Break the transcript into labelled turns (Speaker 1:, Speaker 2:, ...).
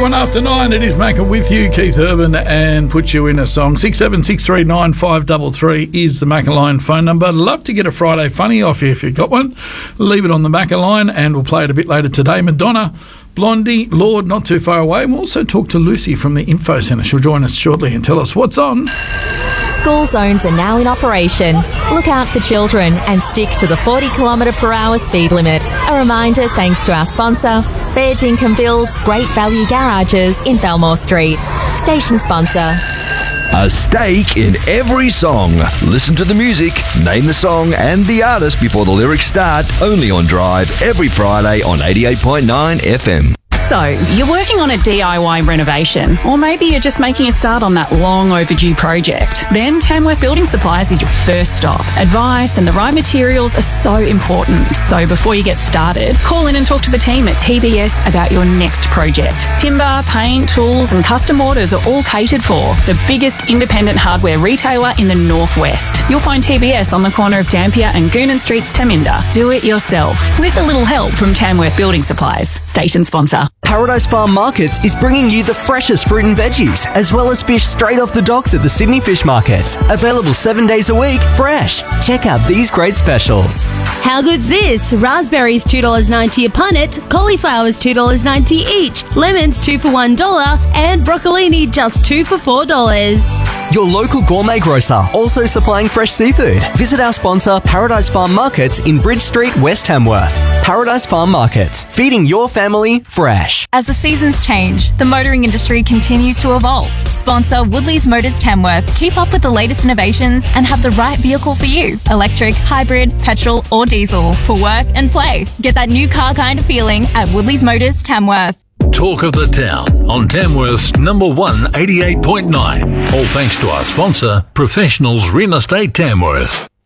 Speaker 1: 21 after 9. It is Macca with you, Keith Urban, and put you in a song. 6763 533 is the Macca line phone number. I'd love to get a Friday funny off you if you've got one. Leave it on the Macca line, and we'll play it a bit later today. Madonna, Blondie, Lord, not too far away. We'll also talk to Lucy from the Info Centre. She'll join us shortly and tell us what's on.
Speaker 2: School zones are now in operation. Look out for children and stick to the 40km/h speed limit. A reminder thanks to our sponsor, Fair Dinkum Builds Great Value Garages in Belmore Street. Station sponsor.
Speaker 3: A stake in every song. Listen to the music, name the song and the artist before the lyrics start. Only on Drive every Friday on 88.9 FM.
Speaker 4: So, you're working on a DIY renovation, or maybe you're just making a start on that long overdue project. Then Tamworth Building Supplies is your first stop. Advice and the right materials are so important. So before you get started, call in and talk to the team at TBS about your next project. Timber, paint, tools and custom orders are all catered for. The biggest independent hardware retailer in the Northwest. You'll find TBS on the corner of Dampier and Goonan Streets, Taminda. Do it yourself, with a little help from Tamworth Building Supplies. Station sponsor.
Speaker 5: Paradise Farm Markets is bringing you the freshest fruit and veggies, as well as fish straight off the docks at the Sydney Fish Market. Available 7 days a week, fresh. Check out these great specials.
Speaker 6: How good's this? Raspberries $2.90 a punnet, cauliflowers $2.90 each, lemons 2 for $1, and broccolini just 2 for $4.
Speaker 5: Your local gourmet grocer, also supplying fresh seafood. Visit our sponsor, Paradise Farm Markets in Bridge Street, West Tamworth. Paradise Farm Markets, feeding your family fresh.
Speaker 7: As the seasons change, the motoring industry continues to evolve. Sponsor Woodley's Motors Tamworth. Keep up with the latest innovations and have the right vehicle for you. Electric, hybrid, petrol or diesel. For work and play. Get that new car kind of feeling at Woodley's Motors Tamworth.
Speaker 8: Talk of the town on Tamworth's number 1 88.9. All thanks to our sponsor, Professionals Real Estate Tamworth.